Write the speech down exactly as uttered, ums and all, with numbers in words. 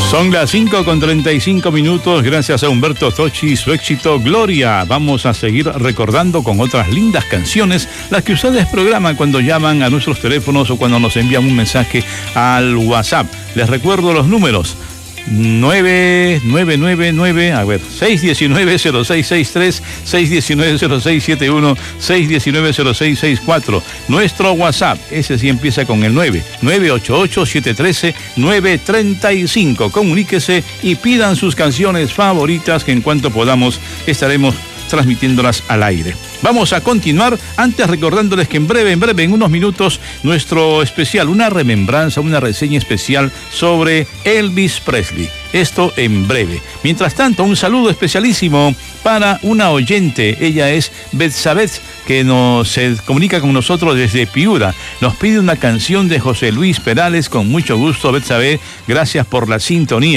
Son las cinco con treinta y cinco minutos, gracias a Humberto Tocci y su éxito Gloria. Vamos a seguir recordando con otras lindas canciones, las que ustedes programan cuando llaman a nuestros teléfonos o cuando nos envían un mensaje al WhatsApp. Les recuerdo los números. nueve nueve nueve nueve, a ver, seis uno nueve cero seis seis tres, seis uno nueve cero seis siete uno, seis uno nueve cero seis seis cuatro. Nuestro WhatsApp, ese sí empieza con el nueve, nueve ocho ocho siete uno tres nueve tres cinco. Comuníquese y pidan sus canciones favoritas, que en cuanto podamos estaremos transmitiéndolas al aire. Vamos a continuar, antes recordándoles que en breve, en breve, en unos minutos, nuestro especial, una remembranza, una reseña especial sobre Elvis Presley. Esto en breve. Mientras tanto, un saludo especialísimo para una oyente. Ella es Betsabeth, que nos se comunica con nosotros desde Piura. Nos pide una canción de José Luis Perales. Con mucho gusto, Betsabeth. Gracias por la sintonía.